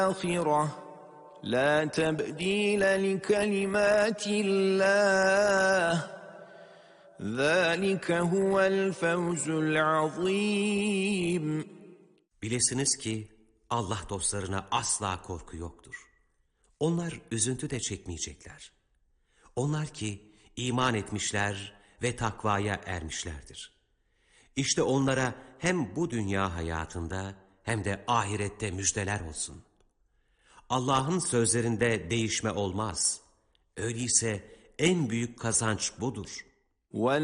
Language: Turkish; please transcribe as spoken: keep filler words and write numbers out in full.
الآخرة لا تبديل لكلمات الله ذلك هو الفوز العظيم. Bilesiniz ki Allah dostlarına asla korku yoktur. Onlar üzüntü de çekmeyecekler. Onlar ki iman etmişler ve takvaya ermişlerdir. İşte onlara hem bu dünya hayatında hem de ahirette müjdeler olsun. Allah'ın sözlerinde değişme olmaz. Öyleyse en büyük kazanç budur.